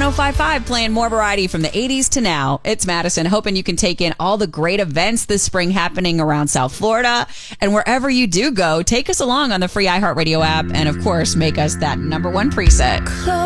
1055, playing more variety from the 80s to now. It's Madison, hoping you can take in all the great events this spring happening around South Florida. And wherever you do go, take us along on the free iHeartRadio app. And of course, make us that #1 preset.